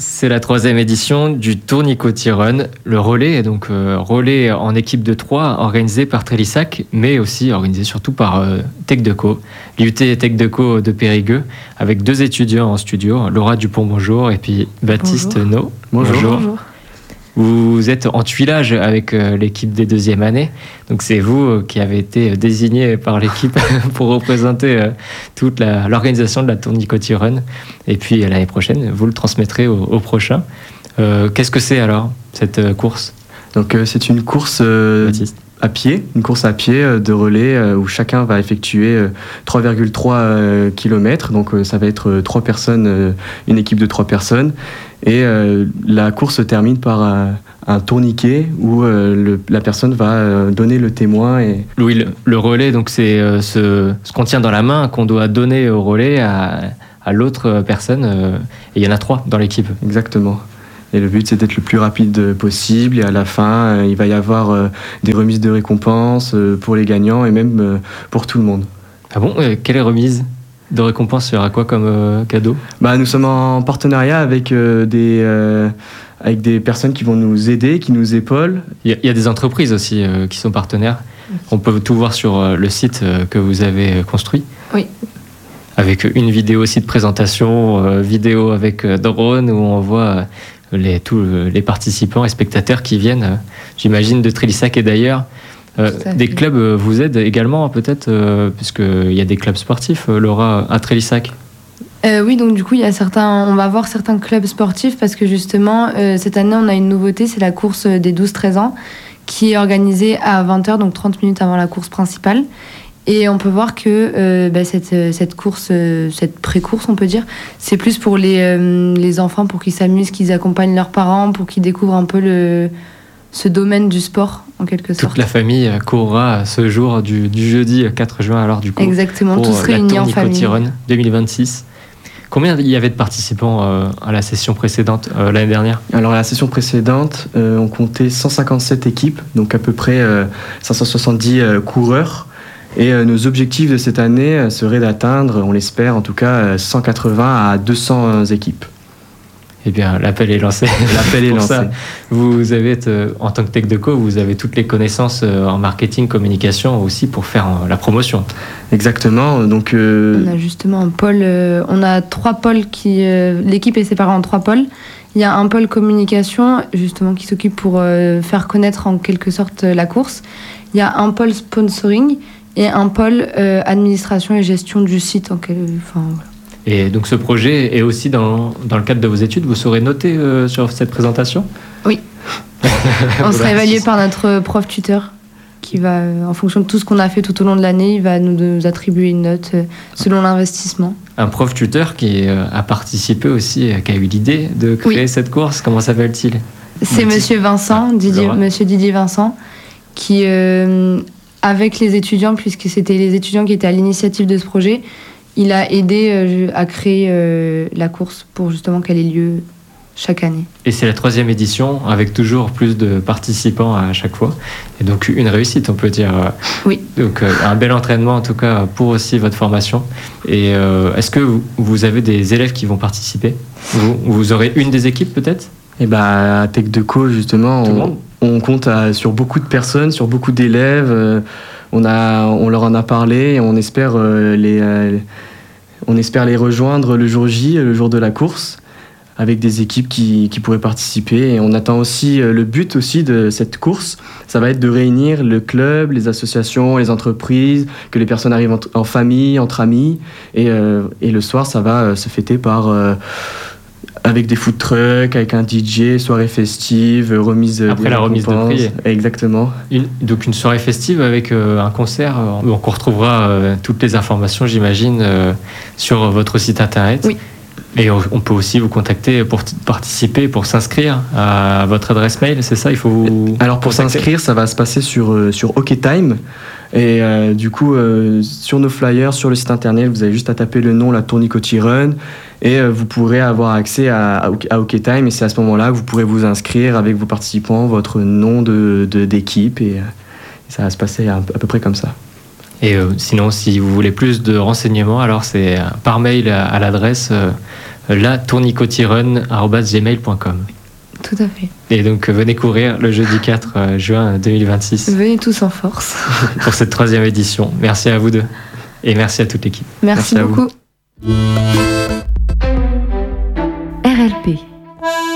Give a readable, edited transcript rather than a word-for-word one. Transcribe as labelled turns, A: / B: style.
A: C'est la 3e édition du Tournicoti Run. Le relais est donc relais en équipe de 3 organisé par Trélissac, mais aussi organisé surtout par Tech2Co, l'IUT Tech2Co de Périgueux, avec 2 étudiants en studio, Laura Dupont, bonjour, et puis Baptiste No. Bonjour. Vous êtes en tuilage avec l'équipe des 2e années, donc c'est vous qui avez été désigné par l'équipe pour représenter toute l'organisation de la Tournicoti Run. Et puis l'année prochaine, vous le transmettrez au prochain. Qu'est-ce que c'est alors, cette course ?
B: Donc c'est une course à pied, de relais où chacun va effectuer 3,3 km. Donc ça va être 3 personnes, une équipe de 3 personnes. Et la course se termine par un tourniquet où la personne va donner le témoin. Et...
A: Oui, le relais, donc c'est ce qu'on tient dans la main, qu'on doit donner au relais à l'autre personne. Et il y en a 3 dans l'équipe.
B: Exactement. Et le but, c'est d'être le plus rapide possible. Et à la fin, il va y avoir des remises de récompenses pour les gagnants et même pour tout le monde.
A: Ah bon ? Quelle remise de récompense, il y aura quoi comme cadeau ?
B: Nous sommes en partenariat avec des personnes qui vont nous aider, qui nous épaulent.
A: Il y a des entreprises aussi qui sont partenaires. On peut tout voir sur le site que vous avez construit.
C: Oui.
A: Avec une vidéo aussi de présentation, vidéo avec drone, où on voit tous les participants et spectateurs qui viennent, j'imagine, de Trélissac et d'ailleurs. Des clubs vous aident également, peut-être, puisqu'il y a des clubs sportifs, Laura, à Trélissac.
C: Oui, donc du coup, on va voir certains clubs sportifs parce que justement, cette année, on a une nouveauté, c'est la course des 12-13 ans qui est organisée à 20h, donc 30 minutes avant la course principale. Et on peut voir que cette course, cette pré-course, on peut dire, c'est plus pour les enfants, pour qu'ils s'amusent, qu'ils accompagnent leurs parents, pour qu'ils découvrent un peu ce domaine du sport, en quelque sorte.
A: Toute la famille courra ce jour du jeudi 4 juin, alors du coup.
C: Exactement, tous réunis en famille.
A: Tournicoti Run 2026. Combien il y avait de participants à la session précédente, l'année dernière ?
B: Alors, à la session précédente, on comptait 157 équipes, donc à peu près 570 coureurs. Et nos objectifs de cette année seraient d'atteindre, on l'espère en tout cas, 180 à 200 équipes.
A: Eh bien, l'appel est lancé.
B: L'appel est lancé. Ça,
A: vous avez, en tant que Tech2Co, vous avez toutes les connaissances en marketing, communication aussi pour faire la promotion.
B: Exactement. Donc,
C: on a justement un pôle. On a 3 pôles l'équipe est séparée en 3 pôles. Il y a un pôle communication, justement, qui s'occupe pour faire connaître en quelque sorte la course. Il y a un pôle sponsoring et un pôle administration et gestion du site.
A: Et donc ce projet est aussi dans le cadre de vos études. Vous serez noté sur cette présentation ?
C: Oui. On sera évalué par notre prof tuteur qui va, en fonction de tout ce qu'on a fait tout au long de l'année, il va nous attribuer une note selon l'investissement.
A: Un prof tuteur qui a participé aussi, qui a eu l'idée de créer cette course. Comment s'appelle-t-il ?
C: C'est Monsieur Vincent, Monsieur Didier Vincent, qui, avec les étudiants, puisque c'était les étudiants qui étaient à l'initiative de ce projet, il a aidé à créer la course pour justement qu'elle ait lieu chaque année.
A: Et c'est la 3e édition, avec toujours plus de participants à chaque fois. Et donc une réussite, on peut dire.
C: Oui.
A: Donc un bel entraînement, en tout cas, pour aussi votre formation. Et est-ce que vous avez des élèves qui vont participer ? Vous aurez une des équipes, peut-être ?
B: Et à Tech2Co, justement, on compte sur beaucoup de personnes, sur beaucoup d'élèves. On leur en a parlé et on espère les rejoindre le jour J, le jour de la course, avec des équipes qui pourraient participer. Et on attend aussi, le but aussi de cette course, ça va être de réunir le club, les associations, les entreprises, que les personnes arrivent en famille, entre amis. Et le soir, ça va se fêter avec des food trucks, avec un DJ, soirée festive, remise
A: après la remise de prix.
B: Exactement.
A: Donc une soirée festive avec un concert. Donc on retrouvera toutes les informations, j'imagine, sur votre site internet.
C: Oui.
A: Et on peut aussi vous contacter pour participer, pour s'inscrire à votre adresse mail, c'est ça ? Il faut vous
B: Alors pour s'inscrire, ça va se passer sur OkTime. Et du coup, sur nos flyers, sur le site internet, vous avez juste à taper le nom, la Tournicoti Run, et vous pourrez avoir accès à OkTime. Et c'est à ce moment-là que vous pourrez vous inscrire avec vos participants, votre nom d'équipe, et ça va se passer à peu près comme ça.
A: Et sinon, si vous voulez plus de renseignements, alors c'est par mail à l'adresse latournicotirun@gmail.com.
C: Tout à fait.
A: Et donc venez courir le jeudi 4 juin 2026
C: Venez tous en force.
A: pour cette 3e édition. Merci à vous deux et merci à toute l'équipe.
C: Merci
B: à vous.
C: beaucoup.
D: RLP